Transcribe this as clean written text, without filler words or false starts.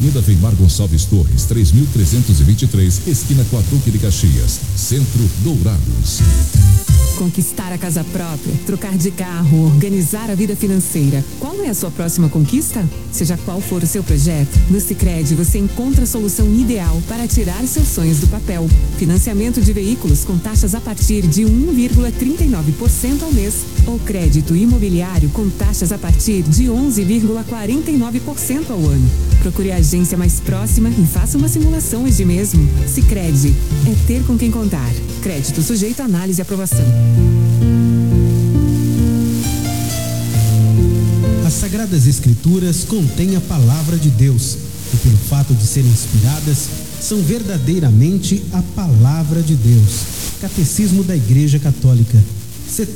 Avenida Weimar Gonçalves Torres, 3323, esquina com a Duque de Caxias, Centro Dourados. Conquistar a casa própria, trocar de carro, organizar a vida financeira. Qual é a sua próxima conquista? Seja qual for o seu projeto, no Sicredi você encontra a solução ideal para tirar seus sonhos do papel. Financiamento de veículos com taxas a partir de 1,39% ao mês. Ou crédito imobiliário com taxas a partir de 11,49% ao ano. Procure a agência mais próxima e faça uma simulação hoje mesmo. Sicredi, é ter com quem contar. Crédito sujeito a análise e aprovação. As Sagradas Escrituras contêm a Palavra de Deus e, pelo fato de serem inspiradas, são verdadeiramente a Palavra de Deus. Catecismo da Igreja Católica.